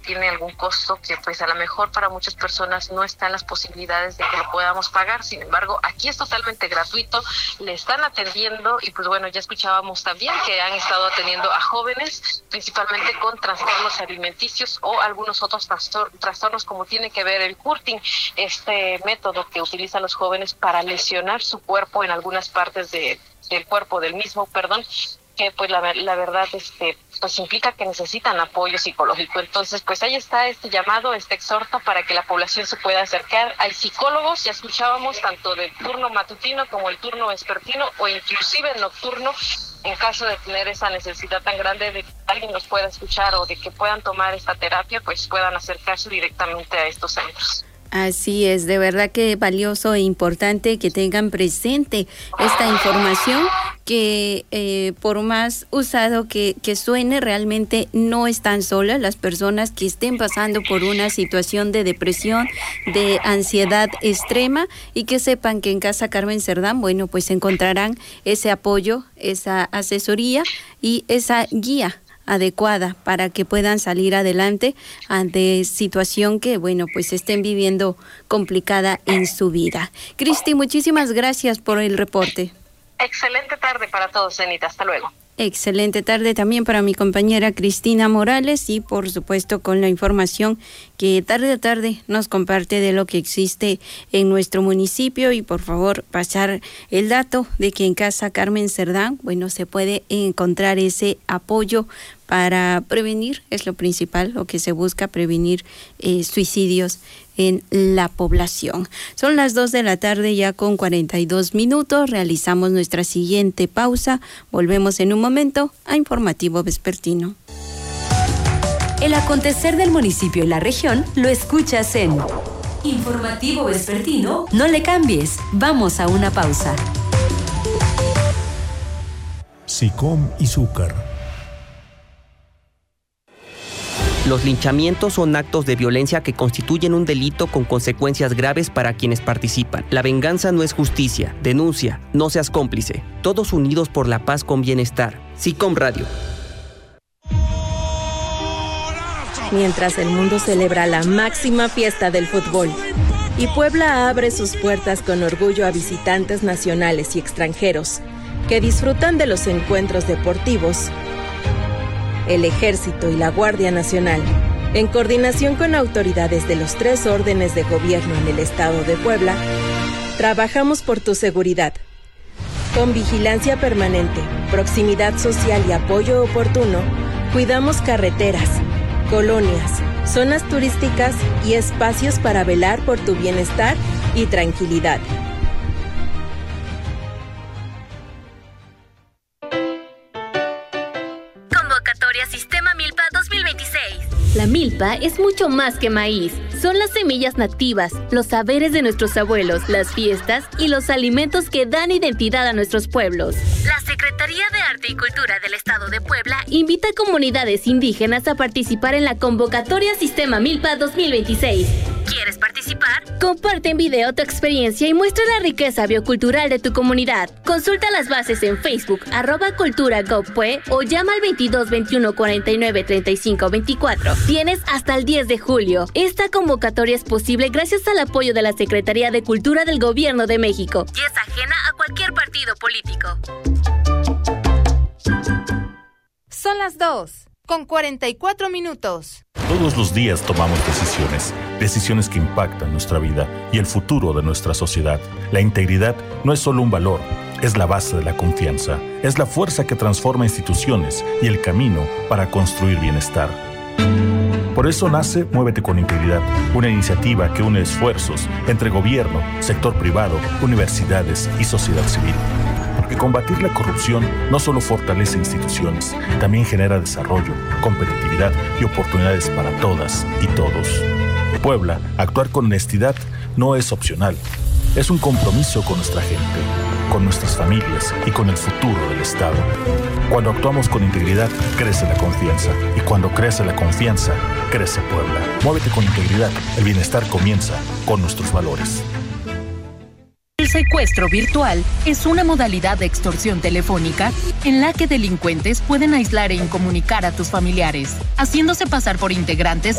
tiene algún costo que pues a lo mejor para muchas personas no están las posibilidades de que lo podamos pagar. Sin embargo, aquí es totalmente gratuito, le están atendiendo y pues bueno, ya escuchábamos también que han estado atendiendo a jóvenes, principalmente con trastornos alimenticios o algunos otros trastornos como tiene que ver el cutting, este método que utilizan los jóvenes para lesionar su cuerpo en algunas partes del cuerpo del mismo, que pues la verdad pues implica que necesitan apoyo psicológico. Entonces pues ahí está este llamado, este exhorto para que la población se pueda acercar. Hay psicólogos, ya escuchábamos, tanto del turno matutino como el turno vespertino o inclusive nocturno, en caso de tener esa necesidad tan grande de que alguien los pueda escuchar o de que puedan tomar esta terapia, pues puedan acercarse directamente a estos centros. Así es, de verdad que valioso e importante que tengan presente esta información que por más usado que suene, realmente no están solas las personas que estén pasando por una situación de depresión, de ansiedad extrema, y que sepan que en Casa Carmen Cerdán, bueno, pues encontrarán ese apoyo, esa asesoría y esa guía adecuada para que puedan salir adelante ante situación que, bueno, pues estén viviendo complicada en su vida. Cristi, muchísimas gracias por el reporte. Excelente tarde para todos, Zenita. Hasta luego. Excelente tarde también para mi compañera Cristina Morales y por supuesto con la información que tarde a tarde nos comparte de lo que existe en nuestro municipio. Y por favor pasar el dato de que en Casa Carmen Cerdán, bueno, se puede encontrar ese apoyo para prevenir, es lo principal, lo que se busca, prevenir suicidios en la población. Son las 2 de la tarde ya con 42 minutos. Realizamos nuestra siguiente pausa. Volvemos en un momento a Informativo Vespertino. El acontecer del municipio y la región lo escuchas en Informativo Vespertino. No le cambies. Vamos a una pausa. SICOM y Zúcar. Los linchamientos son actos de violencia que constituyen un delito con consecuencias graves para quienes participan. La venganza no es justicia. Denuncia, no seas cómplice. Todos unidos por la paz con bienestar. SICOM Radio. Mientras el mundo celebra la máxima fiesta del fútbol y Puebla abre sus puertas con orgullo a visitantes nacionales y extranjeros que disfrutan de los encuentros deportivos, el Ejército y la Guardia Nacional, en coordinación con autoridades de los 3 órdenes de gobierno en el estado de Puebla, trabajamos por tu seguridad. Con vigilancia permanente, proximidad social y apoyo oportuno, cuidamos carreteras, colonias, zonas turísticas y espacios para velar por tu bienestar y tranquilidad. Sistema Milpa 2026. La milpa es mucho más que maíz. Son las semillas nativas, los saberes de nuestros abuelos, las fiestas y los alimentos que dan identidad a nuestros pueblos. La Secretaría de Arte y Cultura del Estado de Puebla invita a comunidades indígenas a participar en la convocatoria Sistema Milpa 2026. ¿Quieres participar? Comparte en video tu experiencia y muestra la riqueza biocultural de tu comunidad. Consulta las bases en Facebook, @cultura.gov.pue o llama al 22 21 49 35 24. Tienes hasta el 10 de julio. Esta convocatoria es posible gracias al apoyo de la Secretaría de Cultura del Gobierno de México y es ajena a cualquier partido político. Son las 2 con 44 minutos. Todos los días tomamos decisiones que impactan nuestra vida y el futuro de nuestra sociedad. La integridad no es solo un valor, es la base de la confianza, es la fuerza que transforma instituciones y el camino para construir bienestar. Por eso nace Muévete con Integridad, una iniciativa que une esfuerzos entre gobierno, sector privado, universidades y sociedad civil. Porque combatir la corrupción no solo fortalece instituciones, también genera desarrollo, competitividad y oportunidades para todas y todos. Puebla, actuar con honestidad no es opcional, es un compromiso con nuestra gente, con nuestras familias y con el futuro del Estado. Cuando actuamos con integridad, crece la confianza. Y cuando crece la confianza, crece Puebla. Muévete con integridad. El bienestar comienza con nuestros valores. El secuestro virtual es una modalidad de extorsión telefónica en la que delincuentes pueden aislar e incomunicar a tus familiares, haciéndose pasar por integrantes